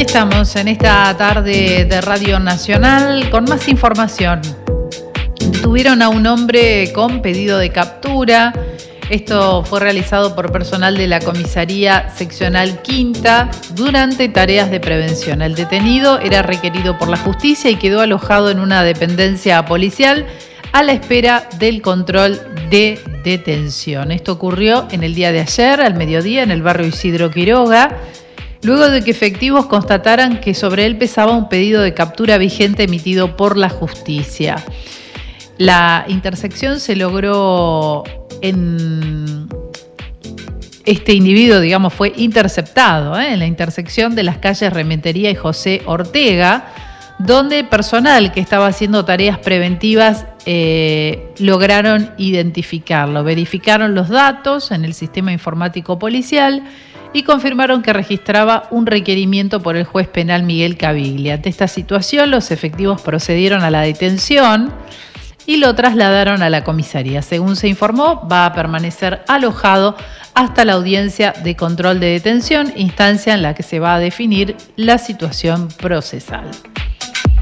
estamos en esta tarde de Radio Nacional con más información. Detuvieron a un hombre con pedido de captura. Esto fue realizado por personal de la Comisaría Seccional Quinta durante tareas de prevención. El detenido era requerido por la justicia y quedó alojado en una dependencia policial a la espera del control de detención. Esto ocurrió en el día de ayer, al mediodía, en el barrio Isidro Quiroga, luego de que efectivos constataran que sobre él pesaba un pedido de captura vigente emitido por la justicia. La intersección se logró este individuo, digamos, fue interceptado en la intersección de las calles Rementería y José Ortega, donde personal que estaba haciendo tareas preventivas lograron identificarlo. Verificaron los datos en el sistema informático policial y confirmaron que registraba un requerimiento por el juez penal Miguel Caviglia. Ante esta situación, los efectivos procedieron a la detención y lo trasladaron a la comisaría. Según se informó, va a permanecer alojado hasta la audiencia de control de detención, instancia en la que se va a definir la situación procesal.